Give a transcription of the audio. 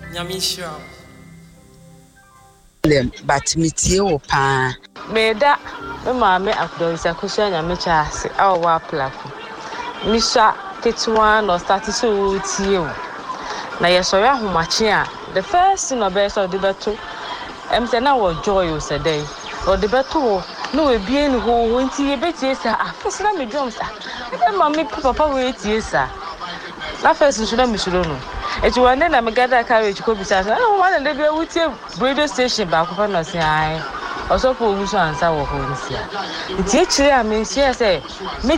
Nyamisha. But metie wo pa. Meda me maame akudonsa kusha nyamicha ase awa plako. Misha ketwa no start so tie o. Na yesori ahomache a the first thing obey so de beto. Say na wo joy o say dey. O de beto no we bie ni ho nti ye betie sa afese na me drums a. E maame papa we tie sa. Na first so na misuro no. Eti one na me gather carriage ko bisa say oh one dey be wutie radio station ba ko fa no say ai. Also for who so answer wo ho nsia. Nti e chire a me nsia say me